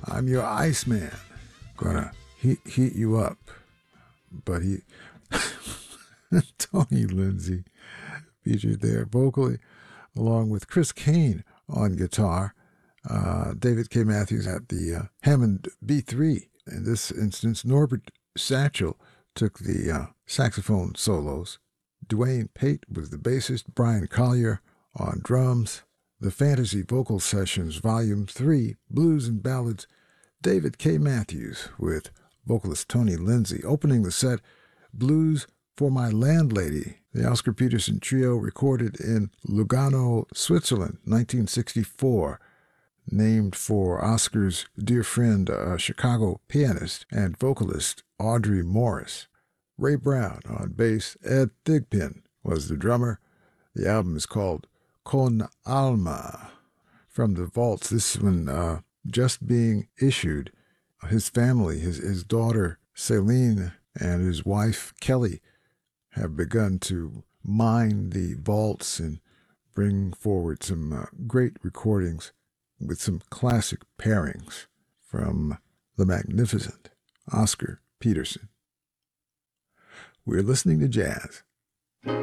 I'm your Iceman. Gonna heat you up. But Tony Lindsay featured there vocally, along with Chris Kane on guitar. David K. Matthews at the Hammond B3. In this instance, Norbert Satchel took the saxophone solos. Dwayne Pate was the bassist. Brian Collier on drums. The Fantasy Vocal Sessions, Volume 3, Blues and Ballads, David K. Matthews with vocalist Tony Lindsay. Opening the set, Blues for My Landlady, the Oscar Peterson Trio, recorded in Lugano, Switzerland, 1964, named for Oscar's dear friend, Chicago pianist and vocalist Audrey Morris. Ray Brown on bass. Ed Thigpen was the drummer. The album is called Con Alma. From the vaults, this one just being issued. His family, his daughter Celine and his wife Kelly, have begun to mine the vaults and bring forward some great recordings with some classic pairings from the magnificent Oscar Peterson. We're listening to jazz